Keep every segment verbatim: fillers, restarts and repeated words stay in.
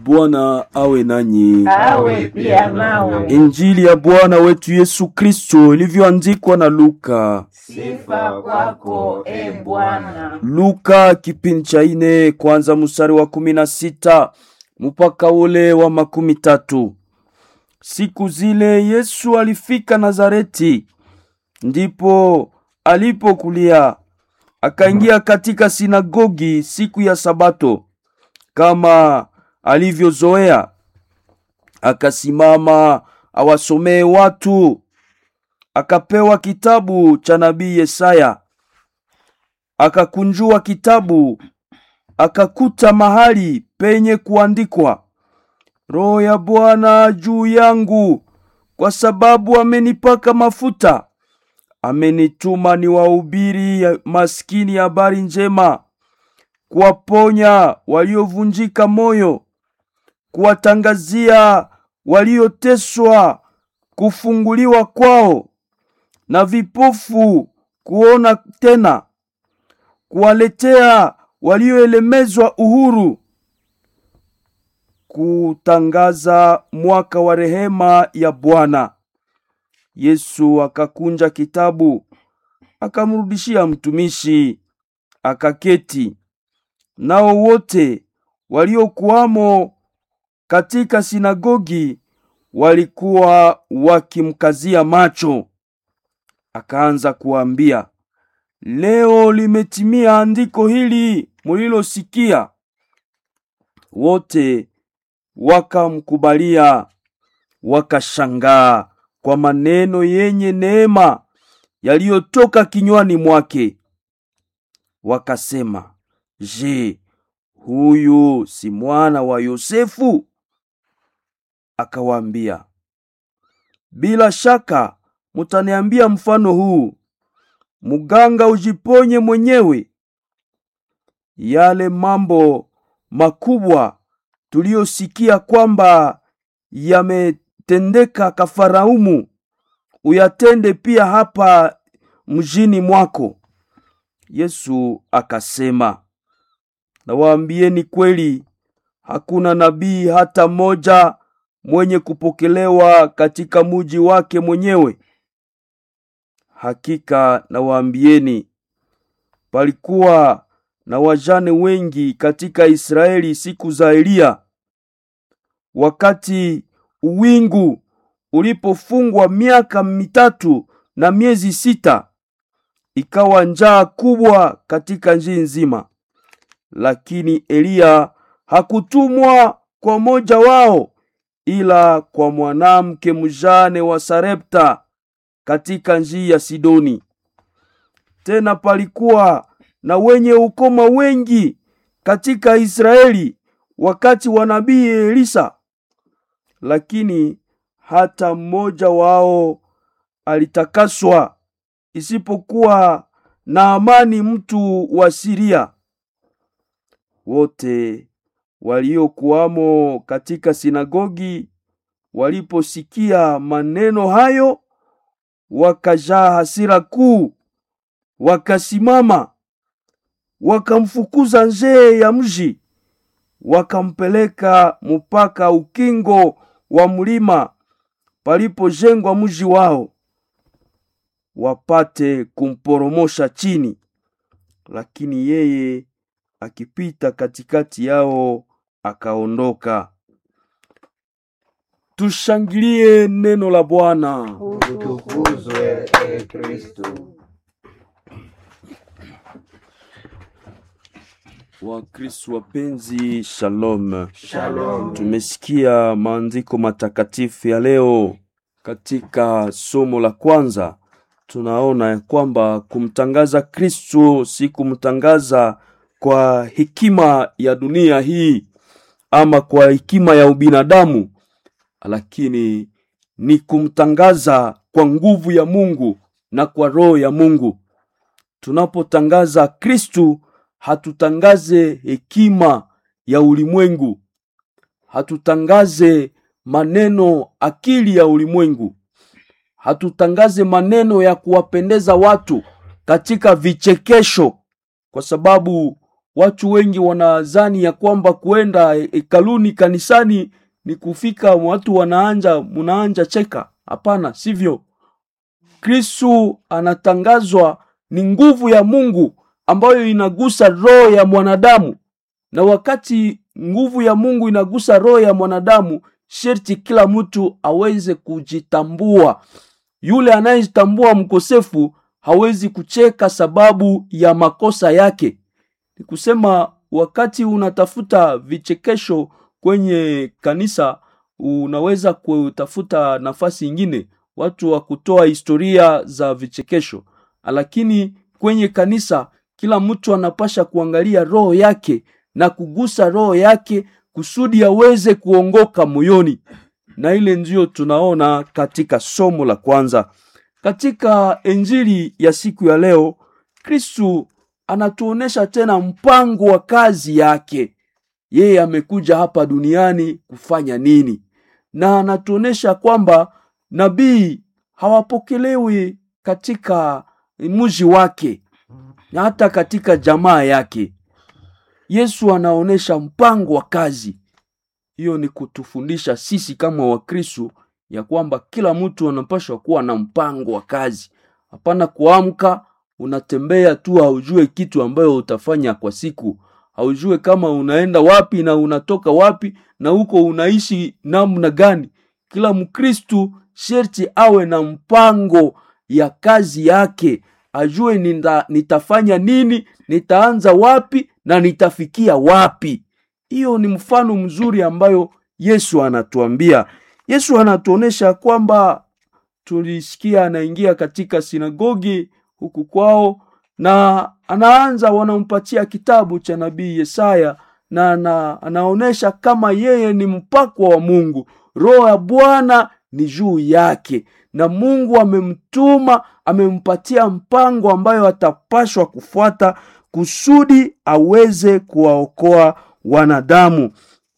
Bwana awe nanyi. Awe pia nawe. Injili ya Bwana wetu Yesu Kristo ilivyoandikwa na Luka. Sifa kwako e Bwana. Luka kipindi cha ine kwanza mstari wa kumi na sita mpaka ule wa makumi tatu. Siku zile Yesu alifika Nazareti, ndipo alipokulia. Akaingia katika sinagogi siku ya Sabato kama alivyozoea, akasimama awasomee watu. Akapewa kitabu cha nabii Yesaya. Akakunjua kitabu, akakuta mahali penye kuandikwa, Roho ya Bwana juu yangu, kwa sababu amenipaka mafuta. Amenituma niwahubiri maskini habari njema, kuwaponya waliovunjika moyo, kuwatangazia walioteswa kufunguliwa kwao, na vipofu kuona tena, kuwaletea walioelemezwa uhuru, kutangaza mwaka wa rehema ya Bwana. Yesu akakunja kitabu, akamrudishia mtumishi, akaketi. Nao wote waliokuwamo katika sinagogi walikuwa wakimkazia macho. Akaanza kuambia, leo limetimia andiko hili mulilosikia. Wote wakamkubalia, wakashangaa kwa maneno yenye neema yaliyotoka kinywani mwake. Wakasema, je, huyu si mwana wa Yosefu? Akawaambia, bila shaka mutaniambia mfano huu, muganga ujiponye mwenyewe. Yale mambo makubwa tuliyosikia kwamba yametendeka Kafaraumu, uyatende pia hapa mjini mwako. Yesu akasema, nawaambieni kweli, hakuna nabii hata moja mwenye kupokelewa katika muji wake mwenyewe. Hakika nawaambieni, palikuwa na wajane wengi katika Israeli siku za Elia, wakati uwingu ulipofungwa miaka mitatu na miezi sita, ikawa njaa kubwa katika nchi nzima. Lakini Elia hakutumwa kwa moja wao, ila kwa mwanamke mjane wa Sarepta katika nchi ya Sidoni. Tena palikuwa na wenye ukoma wengi katika Israeli wakati wa nabii Elisa, lakini hata mmoja wao alitakaswa, isipokuwa Naamani mtu wa Siria. Wote waliokuwamo katika sinagogi waliposikia maneno hayo, wakajaa hasira kuu, wakasimama, wakamfukuza nje ya mji, wakampeleka mpaka ukingo wa mlima palipojengwa mji wao, wapate kumporomosha chini. Lakini yeye akipita katikati yao akaondoka. Tushangilie neno la Bwana. Utukuzwe e Kristo. Wakristo wapenzi, shalom. Shalom. Tumesikia maandiko matakatifu ya leo. Katika somo la kwanza tunaona ya kwamba kumtangaza Kristo si kumtangaza kwa hekima ya dunia hii ama kwa hekima ya ubinadamu, lakini ni kumtangaza kwa nguvu ya Mungu na kwa roho ya Mungu. Tunapotangaza Kristo, hatutangaze hekima ya ulimwengu, hatutangaze maneno akili ya ulimwengu, hatutangaze maneno ya kuwapendeza watu katika vichekesho, kwa sababu Watu wengi wanadhani ya kwamba kuenda hekaluni, kanisani ni kufika watu wanaanja munaanja cheka. Hapana, sivyo. Kristo anatangazwa ni nguvu ya Mungu ambayo inagusa roho ya mwanadamu. Na wakati nguvu ya Mungu inagusa roho ya mwanadamu, sherti kila mtu aweze kujitambua. Yule anayejitambua mkosefu hawezi kucheka sababu ya makosa yake. Ni kusema wakati unatafuta vichekesho kwenye kanisa, unaweza kutafuta nafasi nyingine watu wa kutoa historia za vichekesho. Lakini kwenye kanisa kila mtu anapasha kuangalia roho yake na kugusa roho yake kusudi aweze kuongoka moyoni. Na ile ndio tunaona katika somo la kwanza. Katika injili ya siku ya leo, Kristo anatuonesha tena mpango wa kazi yake. Yeye amekuja hapa duniani kufanya nini? Na anatuonesha kwamba nabii hawapokelewi katika mji wake na hata katika jamaa yake. Yesu anaonesha mpango wa kazi. Hiyo ni kutufundisha sisi kama Wakristo ya kwamba kila mtu anapaswa kuwa na mpango wa kazi. Hapana kuamka unatembea tu haujue kitu ambayo utafanya kwa siku. Haujue kama unaenda wapi na unatoka wapi na huko unaishi namna gani. Kila Mkristo sherti awe na mpango ya kazi yake. Ajue nita, nitafanya nini, nitaanza wapi na nitafikia wapi. Hiyo ni mfano mzuri ambayo Yesu anatuambia. Yesu anatuonesha kwamba tulisikia anaingia katika sinagogi huku kwao na anaanza wanampatia kitabu cha nabii Yesaya na ana, anaonesha kama yeye ni mpakwa wa Mungu. Roho ya Bwana ni juu yake na Mungu amemtuma, amempatia mpango ambayo atapashwa kufuata kusudi aweze kuwaokoa wanadamu.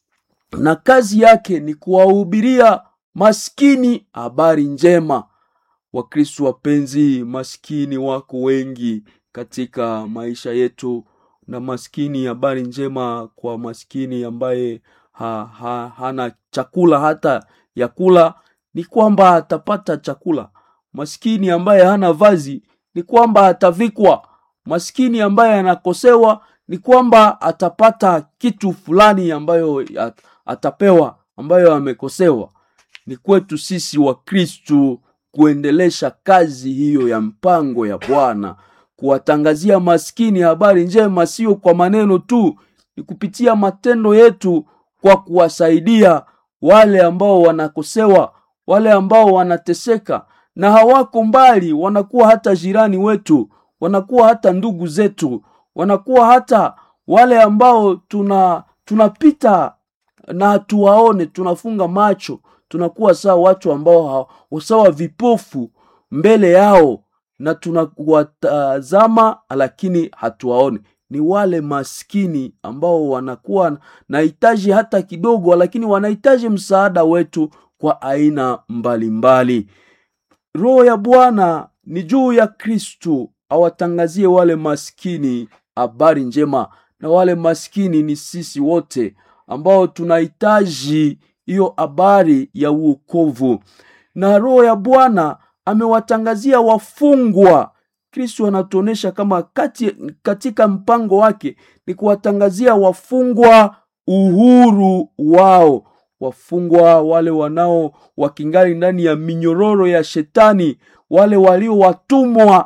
Na kazi yake ni kuwahubiria maskini habari njema. Wakristo wapenzi, maskini wako wengi katika maisha yetu, na maskini habari njema kwa maskini ambaye ha, ha, hana chakula hata ya kula ni kwamba atapata chakula. Maskini ambaye hana vazi ni kwamba atavikwa. Maskini ambaye anakosewa ni kwamba atapata kitu fulani ambayo atapewa ambayo amekosewa. Ni kwetu sisi wa Kristo kuendelesha kazi hiyo ya mpango ya Bwana, kuwatangazia maskini habari njema, sio kwa maneno tu, ni kupitia matendo yetu, kwa kuwasaidia wale ambao wanakosewa, wale ambao wanateseka na hawako mbali, wanakuwa hata jirani wetu, wanakuwa hata ndugu zetu, wanakuwa hata wale ambao tuna tunapita na tuwaone, tunafunga macho, tunakuwa sawa watu ambao sawa vipofu mbele yao na tunawatazama lakini hatuwaone. Ni wale maskini ambao wanakuwa na hitaji hata kidogo, lakini wanahitaji msaada wetu kwa aina mbalimbali. Roho ya Bwana ni juu ya Kristo awatangazie wale maskini habari njema, na wale maskini ni sisi wote ambao tunahitaji hiyo habari ya wokovu. Na Roho ya Bwana amewatangazia wafungwa. Kristo anatuonesha kama kati, katika mpango wake ni kuwatangazia wafungwa uhuru wao. Wafungwa wale wanao wakingali ndani ya minyororo ya shetani, wale walio watumwa,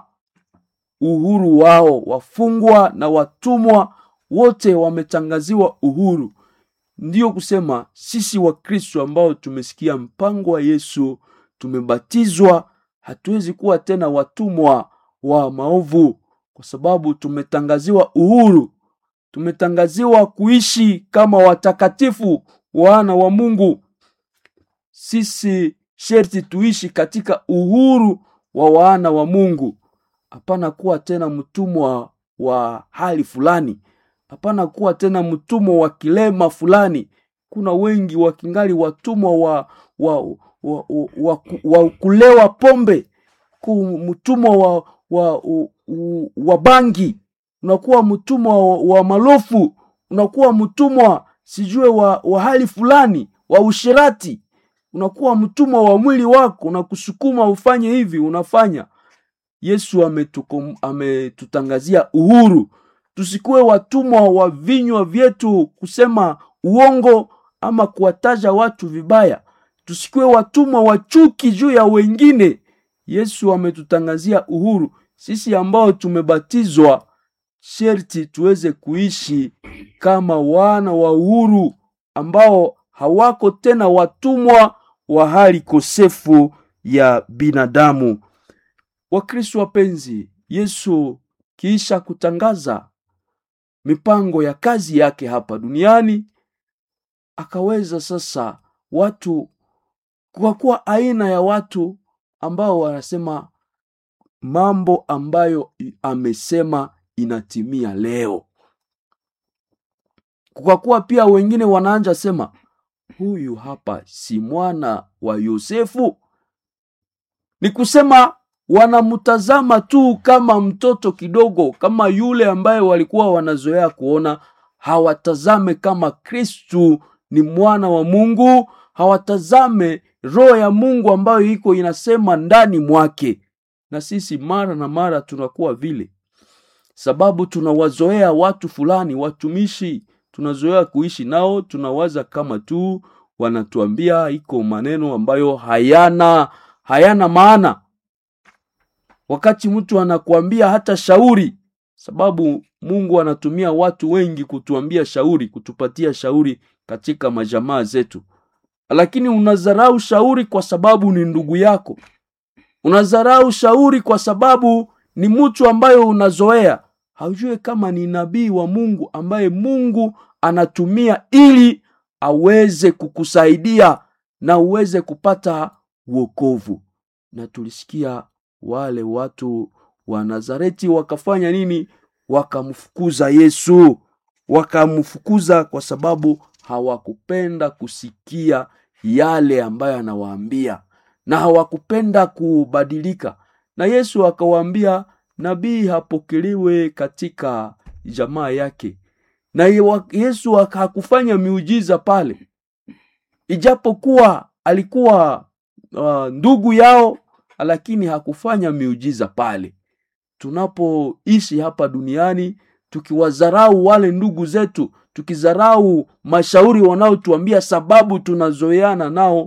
uhuru wao. Wafungwa na watumwa wote wametangaziwa uhuru. Ndiyo kusema sisi wa Kristo ambao tumesikia mpango wa Yesu, tumebatizwa, hatuwezi kuwa tena watumwa wa maovu, kwa sababu tumetangaziwa uhuru. Tumetangaziwa kuishi kama watakatifu, wana wa Mungu. Sisi sherti tuishi katika uhuru wa wana wa Mungu. Hapana kuwa tena mtumwa wa hali fulani. Hapana kuwa tena mtumwa wa kilema fulani. Kuna wengi wakingali watumwa wa wa wa, wa, wa, wa kulewa pombe, mtumwa wa wa, wa wa bangi, unakuwa mtumwa wa, wa malofu, unakuwa mtumwa sijue wa, wa hali fulani, wa ushirati, unakuwa mtumwa wa mwili wako, unakusukuma ufanye hivi, unafanya. Yesu ametukom, ametutangazia uhuru. Tusikuwe watumwa wa vinywa vyetu kusema uongo ama kuwataja watu vibaya. Tusikuwe watumwa wa chuki juu ya wengine. Yesu ametutangazia uhuru. Sisi ambao tumebatizwa sherti tuweze kuishi kama wana wa uhuru ambao hawako tena watumwa wa hali kosefu ya binadamu. Wakristo wapenzi, Yesu kisha kutangaza mipango ya kazi yake hapa duniani, akaweza sasa watu, kwa kuwa aina ya watu ambao wanasema mambo ambayo amesema inatimia leo. Kwa kuwa pia wengine wanaanza sema huyu hapa si mwana wa Yosefu. Ni kusema wanamtazama tu kama mtoto kidogo, kama yule ambaye walikuwa wanazoea kuona. Hawatazame kama Kristu ni mwana wa Mungu, hawatazame roho ya Mungu ambayo iko inasema ndani mwake. Na sisi mara na mara tunakuwa vile, sababu tunawazoea watu fulani, watumishi, tunazoea kuishi nao, tunawaza kama tu wanatuambia iko maneno ambayo hayana hayana maana. Wakati mtu anakuambia hata shauri, sababu Mungu anatumia watu wengi kutuambia shauri, kutupatia shauri katika majamaa zetu. Lakini unazarau shauri kwa sababu ni ndugu yako. Unazarau shauri kwa sababu ni mtu ambayo unazoea. Haujue kama ni nabii wa Mungu ambaye Mungu anatumia ili aweze kukusaidia na uweze kupata wokovu. Na tulisikia wale watu wa Nazareti wakafanya nini? Wakamfukuza Yesu. Wakamfukuza kwa sababu hawakupenda kusikia yale ambayo anawaambia, na hawakupenda kubadilika. Na Yesu akawaambia nabii hapokelewe katika jamaa yake. Na Yesu hakufanya miujiza pale, ijapokuwa alikuwa uh, ndugu yao, lakini hakufanya miujiza pale. Tunapoishi hapa duniani tukiwazarau wale ndugu zetu, tukizarau mashauri wanaotuambia sababu tunazoeana nao,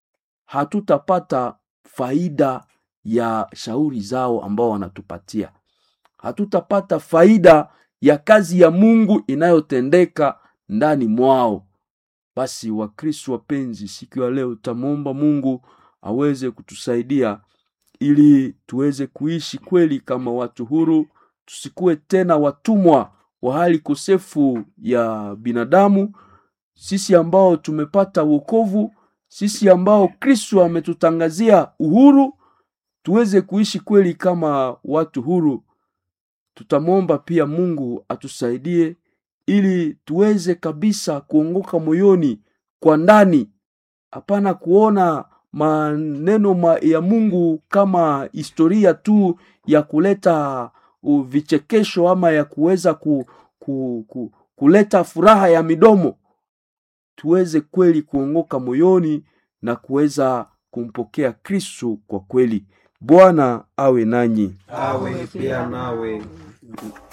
hatutapata faida ya shauri zao ambao wanatupatia. Hatutapata faida ya kazi ya Mungu inayotendeka ndani mwao. Basi Wakristo wapenzi, siku ya leo tumuomba Mungu aweze kutusaidia ili tuweze kuishi kweli kama watu huru. Tusikuwe tena watumwa wa hali kosefu ya binadamu. Sisi ambao tumepata wokovu, sisi ambao Kristo ametutangazia uhuru, tuweze kuishi kweli kama watu huru. Tutamwomba pia Mungu atusaidie ili tuweze kabisa kuongoka moyoni kwa ndani. Hapana kuona maneno ma ya Mungu kama historia tu ya kuleta vichekesho ama ya kuweza ku, ku, ku, kuleta furaha ya midomo. Tuweze kweli kuongoka moyoni na kuweza kumpokea Kristo kwa kweli. Bwana awe nanyi. Awe pia nawe.